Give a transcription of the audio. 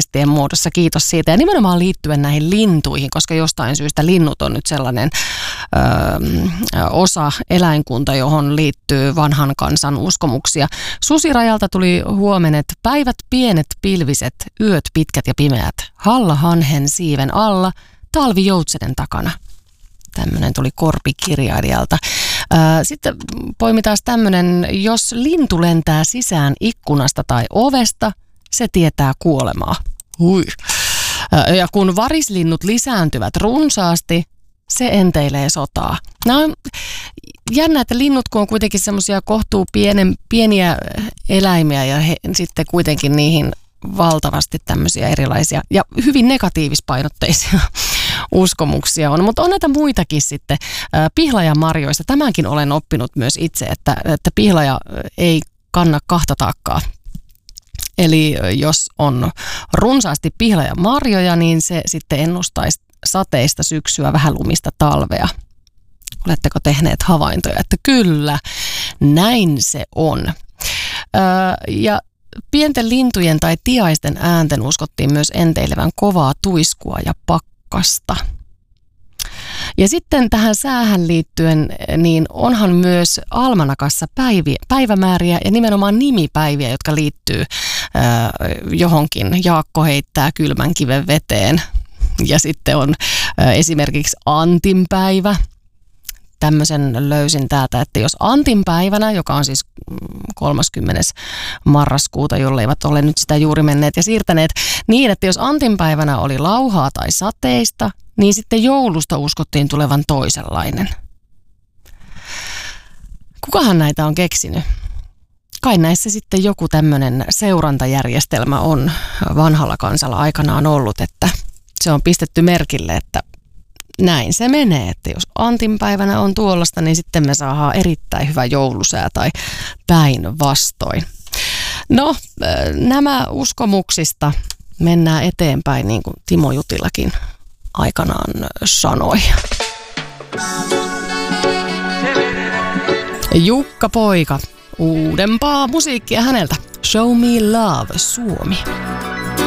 viestien muodossa. Kiitos siitä. Ja nimenomaan liittyen näihin lintuihin, koska jostain syystä linnut on nyt sellainen osa eläinkunta, johon liittyy vanhan kansan uskomuksia. Susirajalta tuli huomenet: päivät pienet pilviset, yöt pitkät ja pimeät. Halla hanhen siiven alla, talvi joutsenen takana. Tämmöinen tuli Korpi-kirjailijalta. Sitten poimitaan tämmöinen: jos lintu lentää sisään ikkunasta tai ovesta, se tietää kuolemaa. Hui. Ja kun varislinnut lisääntyvät runsaasti, se enteilee sotaa. Nämä on jännä, että linnut, kun on kuitenkin semmoisia kohtuu pieniä eläimiä ja sitten kuitenkin niihin valtavasti tämmöisiä erilaisia ja hyvin negatiivispainotteisia uskomuksia on. Mutta on näitä muitakin sitten. Pihlajanmarjoista, tämänkin olen oppinut myös itse, että pihlaja ei kanna kahta taakkaa. Eli jos on runsaasti pihlajanmarjoja, niin se sitten ennustaisi sateista syksyä, vähän lumista talvea. Oletteko tehneet havaintoja, että kyllä, näin se on. Ja pienten lintujen tai tiaisten äänten uskottiin myös enteilevän kovaa tuiskua ja pakkasta. Ja sitten tähän säähän liittyen, niin onhan myös almanakassa päivämääriä ja nimenomaan nimipäiviä, jotka liittyy johonkin. Jaakko heittää kylmän kiven veteen. Ja sitten on esimerkiksi Antin päivä. Tämmöisen löysin täältä, että jos Antin päivänä, joka on siis 30. marraskuuta, jolleivät ole nyt sitä juuri menneet ja siirtäneet, niin että jos Antin päivänä oli lauhaa tai sateista, niin sitten joulusta uskottiin tulevan toisenlainen. Kukahan näitä on keksinyt? Kai näissä sitten joku tämmöinen seurantajärjestelmä on vanhalla kansalla aikanaan ollut, että se on pistetty merkille, että näin se menee, että jos Antin päivänä on tuollaista, niin sitten me saadaan erittäin hyvä joulusää tai päinvastoin. No, nämä uskomuksista mennään eteenpäin, niin kuin Timo Jutilakin aikanaan sanoi. Jukka Poika, uudempaa musiikkia häneltä. Show Me Love, Suomi.